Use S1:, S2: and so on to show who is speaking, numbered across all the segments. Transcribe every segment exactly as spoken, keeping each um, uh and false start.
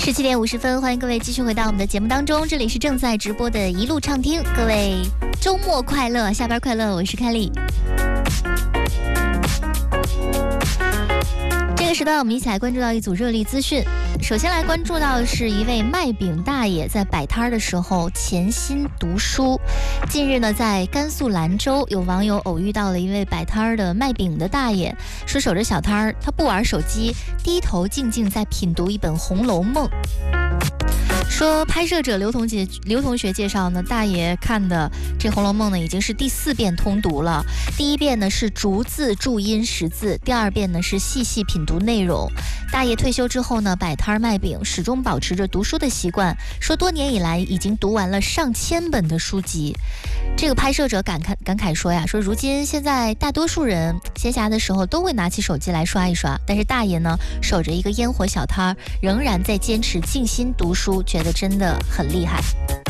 S1: 十七点五十分，欢迎各位继续回到我们的节目当中，这里是正在直播的一路畅听，各位周末快乐，下班快乐，我是凯莉。这个时段我们一起来关注到一组热力资讯。首先来关注到的是一位卖饼大爷在摆摊的时候潜心读书。近日呢，在甘肃兰州，有网友偶遇到了一位摆摊的卖饼的大爷，说守着小摊儿，他不玩手机，低头静静在品读一本《红楼梦》。说拍摄者刘同学刘同学介绍呢，大爷看的这《红楼梦》呢已经是第四遍通读了。第一遍呢是逐字注音识字，第二遍呢是细细品读内容。大爷退休之后呢，摆摊卖饼，始终保持着读书的习惯。说多年以来已经读完了上千本的书籍。这个拍摄者感慨感慨说呀，说如今现在大多数人闲暇的时候都会拿起手机来刷一刷，但是大爷呢守着一个烟火小摊，仍然在坚持静心读书，觉得真的很厉害。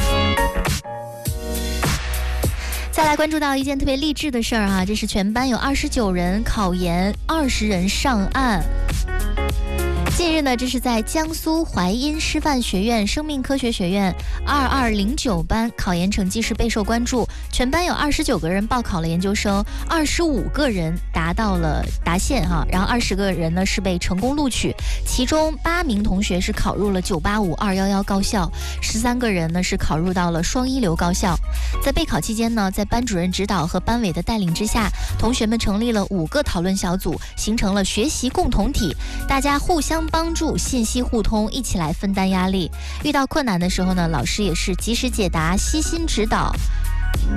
S1: 再来关注到一件特别励志的事儿哈，这是全班有二十九人考研，二十人上岸。近日呢，这是在江苏淮阴师范学院生命科学学院二二零九班考研成绩是备受关注，全班有二十九个人报考了研究生，二十五个人达到了达线哈，然后二十个人呢是被成功录取，其中八名同学是考入了九八五、二一一高校，十三个人呢是考入到了双一流高校。在备考期间呢，在班主任指导和班委的带领之下，同学们成立了五个讨论小组，形成了学习共同体，大家互相帮助，信息互通，一起来分担压力。遇到困难的时候呢，老师也是及时解答，悉心指导。